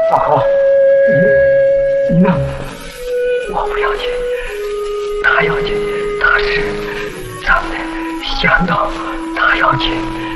大豪，你呢？我不要紧，他要紧，他是咱们的向导，他要紧。